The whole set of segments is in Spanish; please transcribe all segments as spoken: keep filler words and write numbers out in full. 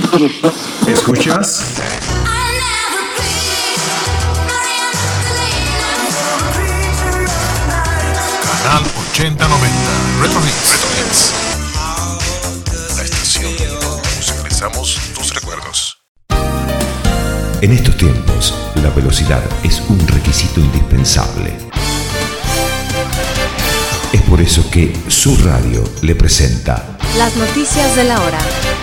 ¿Escuchas? Canal ochenta noventa Retro Hits. Retro Hits. La estación donde nos expresamos tus recuerdos. En estos tiempos, la velocidad es un requisito indispensable. Es por eso que Su Radio le presenta las noticias de la hora.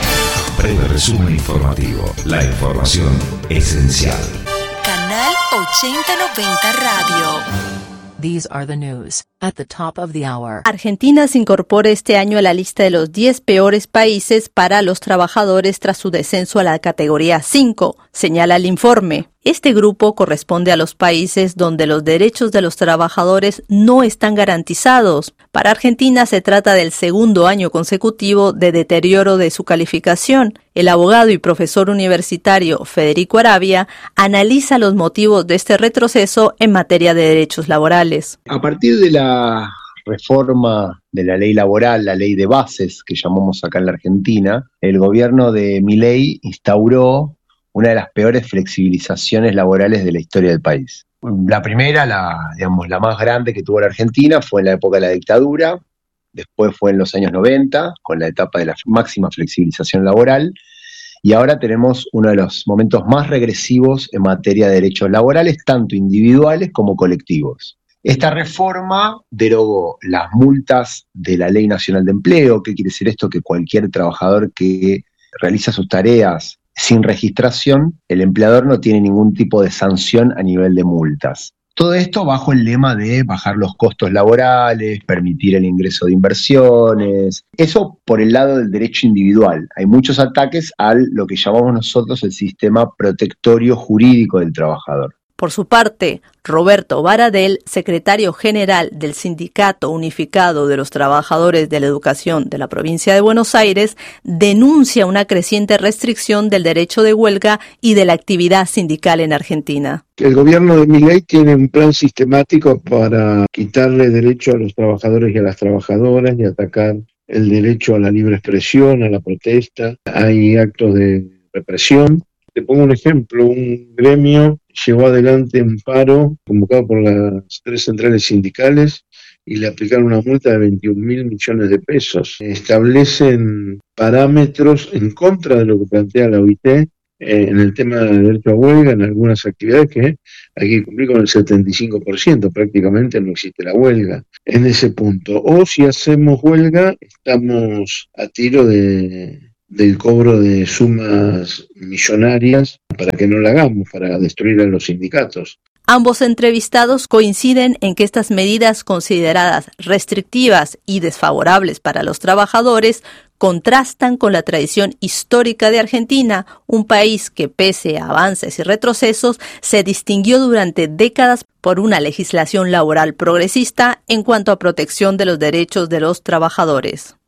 Breve resumen informativo. La información esencial. Canal ochenta noventa Radio. These are the news at the top of the hour. Argentina se incorpora este año a la lista de los diez peores países para los trabajadores tras su descenso a la categoría cinco, señala el informe. Este grupo corresponde a los países donde los derechos de los trabajadores no están garantizados. Para Argentina se trata del segundo año consecutivo de deterioro de su calificación. El abogado y profesor universitario Federico Arabia analiza los motivos de este retroceso en materia de derechos laborales. A partir de la reforma de la ley laboral, la ley de bases que llamamos acá en la Argentina, el gobierno de Milei instauró una de las peores flexibilizaciones laborales de la historia del país. La primera, la, digamos, la más grande que tuvo la Argentina fue en la época de la dictadura, después fue en los años noventa, con la etapa de la máxima flexibilización laboral, y ahora tenemos uno de los momentos más regresivos en materia de derechos laborales, tanto individuales como colectivos. Esta reforma derogó las multas de la Ley Nacional de Empleo. ¿Qué quiere decir esto? Que cualquier trabajador que realiza sus tareas sin registración, el empleador no tiene ningún tipo de sanción a nivel de multas. Todo esto bajo el lema de bajar los costos laborales, permitir el ingreso de inversiones. Eso por el lado del derecho individual. Hay muchos ataques a lo que llamamos nosotros el sistema protectorio jurídico del trabajador. Por su parte, Roberto Baradel, secretario general del Sindicato Unificado de los Trabajadores de la Educación de la provincia de Buenos Aires, denuncia una creciente restricción del derecho de huelga y de la actividad sindical en Argentina. El gobierno de Milei tiene un plan sistemático para quitarle derecho a los trabajadores y a las trabajadoras y atacar el derecho a la libre expresión, a la protesta. Hay actos de represión. Te pongo un ejemplo, un gremio llevó adelante un paro convocado por las tres centrales sindicales y le aplicaron una multa de veintiún mil millones de pesos. Establecen parámetros en contra de lo que plantea la O I T eh, en el tema del derecho a huelga, en algunas actividades que hay que cumplir con el setenta y cinco por ciento, prácticamente no existe la huelga en ese punto. O si hacemos huelga, estamos a tiro de... del cobro de sumas millonarias para que no la hagamos, para destruir a los sindicatos. Ambos entrevistados coinciden en que estas medidas consideradas restrictivas y desfavorables para los trabajadores contrastan con la tradición histórica de Argentina, un país que pese a avances y retrocesos se distinguió durante décadas por una legislación laboral progresista en cuanto a protección de los derechos de los trabajadores.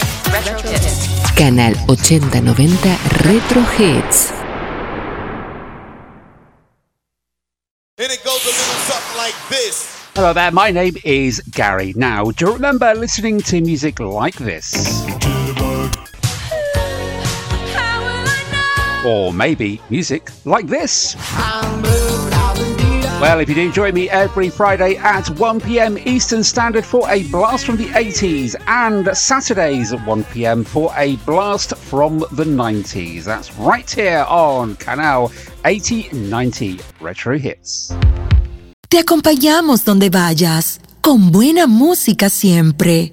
Canal ochenta noventa Retro Hits. And it goes a little something like this. Hello there, my name is Gary. Now, do you remember listening to music like this? Or maybe music like this? Well, if you do, join me every Friday at one p.m. Eastern Standard for a blast from the eighties and Saturdays at one p.m. for a blast from the nineties. That's right here on Canal ochenta noventa Retro Hits. Te acompañamos donde vayas, con buena música siempre.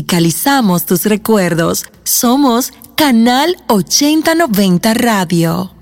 Musicalizamos tus recuerdos. Somos Canal ochenta noventa Radio.